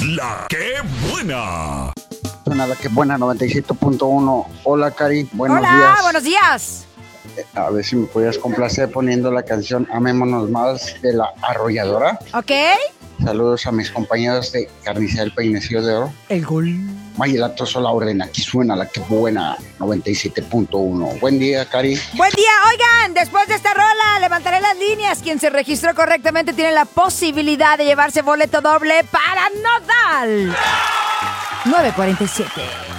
La que buena. Suena La que buena, 97.1. Hola, Cari, buenos Hola, días. buenos días. A ver si me podías complacer poniendo la canción Amémonos Más de La Arrolladora. ¿Ok? Saludos a mis compañeros de Carnicería del Peinecillo de Oro. El gol. Mayelatos la orden, aquí suena La que buena, 97.1. Buen día, Cari. Buen día, oigan, después de esta rola levantaré las líneas. Quien se registró correctamente tiene la posibilidad de llevarse boleto doble para Nodal. 9:47.